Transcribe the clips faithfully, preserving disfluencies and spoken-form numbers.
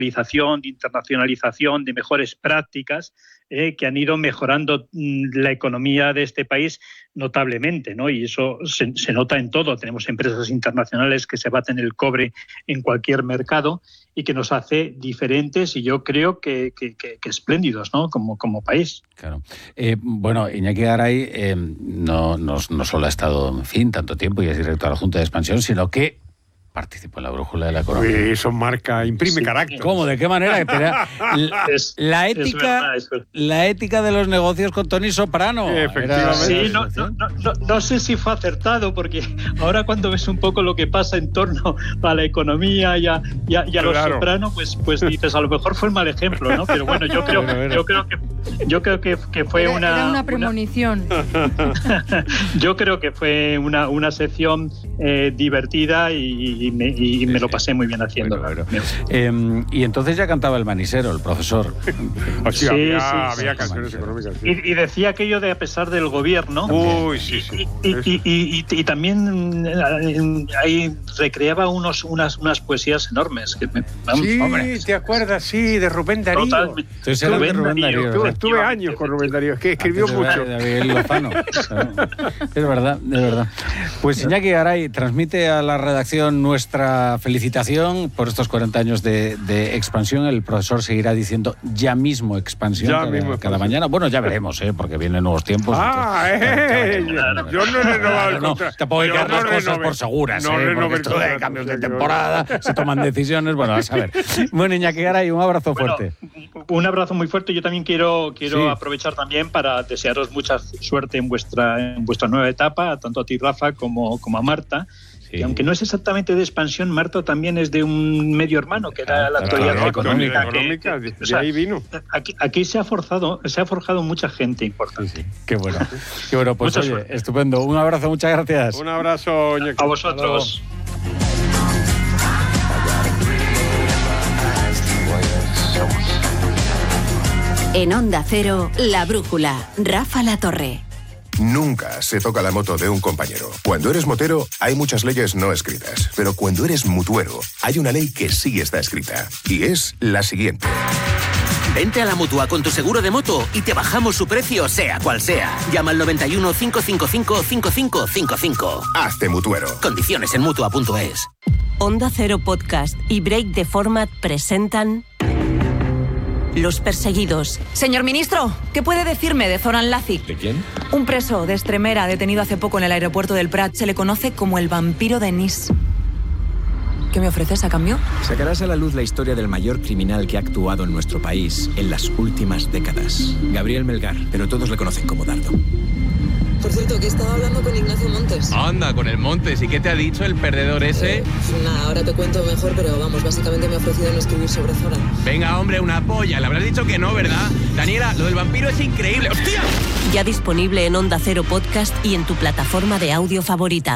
de internacionalización, de mejores prácticas eh, que han ido mejorando la economía de este país notablemente, ¿no? Y eso se, se nota en todo. Tenemos empresas internacionales que se baten el cobre en cualquier mercado y que nos hace diferentes y yo creo que, que, que, que espléndidos, ¿no? Como, como país. Claro. Eh, bueno, Iñaki Garay eh, no, no, no solo ha estado, en fin, tanto tiempo y es director de la Junta de Expansión, sino que participó en la brújula de la economía. Uy, eso marca, imprime sí. carácter. ¿Cómo? ¿De qué manera? La, es, la ética, es verdad, es la ética de los negocios con Tony Soprano. Efectivamente. Sí, no, no, no, no, no sé si fue acertado, porque ahora cuando ves un poco lo que pasa en torno a la economía y a, y a, y a los claro. Soprano, pues, pues dices, a lo mejor fue el mal ejemplo, ¿no? Pero bueno, yo creo, yo creo que yo creo que, que fue era, una era una premonición. Una, yo creo que fue una, una sección eh, divertida y, y, me, y me lo pasé muy bien haciendo. Bueno, claro. eh, y entonces ya cantaba el manisero, el profesor. O sea, sí, había, sí, había sí, canciones económicas. Sí. Y, y decía aquello de a pesar del gobierno. Uy, sí, sí. Y, y, y, y, y, y también ahí recreaba unos, unas, unas poesías enormes. Que me, vamos, sí, hombre. ¿te acuerdas? Sí, de Rubén Darío. Totalmente. Entonces era Rubén, Rubén Darío. Darío. Estuve, estuve años con Rubén Darío, es que escribió Antes mucho. De David Lozano. Es verdad, es verdad. Pues Iñaki Garay transmite a la redacción nuestra felicitación por estos cuarenta años de, de expansión. El profesor seguirá diciendo ya mismo expansión ya cada, mismo cada expansión. mañana. Bueno, ya veremos, ¿eh? Porque vienen nuevos tiempos. Ah, eh, yo no he renovado el contrato. Tampoco hay que dar las cosas por seguras, no ¿eh? Porque esto de cambios de temporada, se toman decisiones, bueno, a saber. Bueno, Iñaki Garay, un abrazo bueno, fuerte. Un abrazo muy fuerte. Yo también quiero, quiero sí. aprovechar también para desearos mucha suerte en vuestra, en vuestra nueva etapa, tanto a ti, Rafa, como, como a Marta. Sí. Que aunque no es exactamente de expansión, Marta también es de un medio hermano, que era la actualidad claro, económica. económica que, de, o sea, de ahí vino. Aquí, aquí se ha forzado, se ha forjado mucha gente importante. Sí, sí. Qué bueno. Qué bueno, pues Mucha oye, suerte. Estupendo. Un abrazo, muchas gracias. Un abrazo, Iñaki. A vosotros. En Onda Cero, La Brújula, Rafa La Torre. Nunca se toca la moto de un compañero. Cuando eres motero, hay muchas leyes no escritas. Pero cuando eres mutuero, hay una ley que sí está escrita. Y es la siguiente. Vente a la Mutua con tu seguro de moto y te bajamos su precio, sea cual sea. Llama al noventa y uno, cinco cinco cinco, cinco cinco cinco cinco. Hazte mutuero. Condiciones en mutua punto es. Onda Cero Podcast y Break the Format presentan... Los perseguidos. Señor ministro, ¿qué puede decirme de Zoran Lazic? ¿De quién? Un preso de Extremera detenido hace poco en el aeropuerto del Prat. Se le conoce como el vampiro de Nice. ¿Qué me ofreces a cambio? Sacarás a la luz la historia del mayor criminal que ha actuado en nuestro país en las últimas décadas. Gabriel Melgar, pero todos le conocen como Dardo. Por cierto, que he estado hablando con Ignacio Montes. Anda, con el Montes. ¿Y qué te ha dicho el perdedor ese? Eh, nada, ahora te cuento mejor, pero vamos, básicamente me ha ofrecido no escribir sobre Zoran. Venga, hombre, una polla. Le habrás dicho que no, ¿verdad? Daniela, lo del vampiro es increíble. ¡Hostia! Ya disponible en Onda Cero Podcast y en tu plataforma de audio favorita.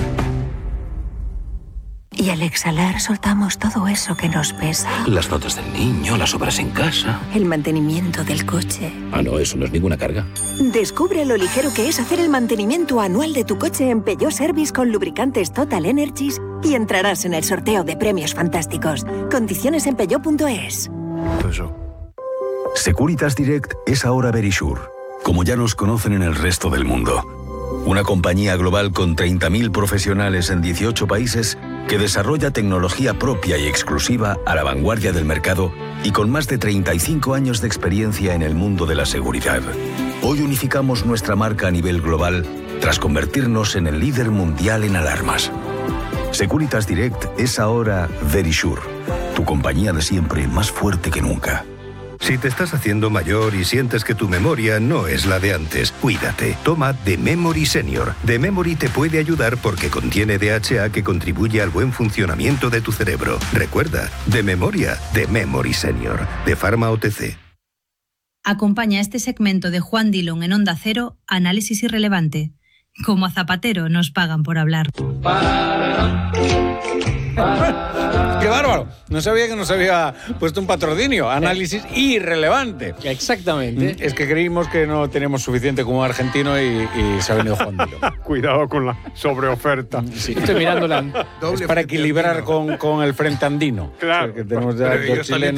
Y al exhalar soltamos todo eso que nos pesa. Las notas del niño, las obras en casa. El mantenimiento del coche. Ah, no, eso no es ninguna carga. Descubre lo ligero que es hacer el mantenimiento anual de tu coche en Peugeot Service con lubricantes Total Energies y entrarás en el sorteo de premios fantásticos. Condiciones en peugeot punto es. Eso. Securitas Direct es ahora Verisure, como ya nos conocen en el resto del mundo. Una compañía global con treinta mil profesionales en dieciocho países que desarrolla tecnología propia y exclusiva a la vanguardia del mercado y con más de treinta y cinco años de experiencia en el mundo de la seguridad. Hoy unificamos nuestra marca a nivel global tras convertirnos en el líder mundial en alarmas. Securitas Direct es ahora Verisure, tu compañía de siempre más fuerte que nunca. Si te estás haciendo mayor y sientes que tu memoria no es la de antes, cuídate. Toma The Memory Senior. The Memory te puede ayudar porque contiene D H A que contribuye al buen funcionamiento de tu cerebro. Recuerda, de memoria, The Memory Senior, de Pharma O T C. Acompaña este segmento de Juan Dillon en Onda Cero, Análisis Irrelevante. Como a Zapatero nos pagan por hablar. ¡Qué bárbaro! No sabía que nos había puesto un patrocinio. Análisis irrelevante. Exactamente. Es que creímos que no teníamos suficiente como argentino y, y se ha venido Juan Dilo. Cuidado con la sobreoferta. Sí. Estoy mirando la... Es para equilibrar con, con el frente andino. Claro. O sea, que tenemos ya dos chilenos.